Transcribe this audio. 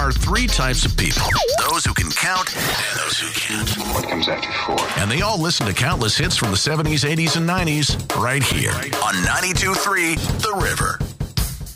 are three types of people. Those who can count and those who can't. What comes after 4? And they all listen to countless hits from the 70s, 80s, and 90s right here on 92.3 The River.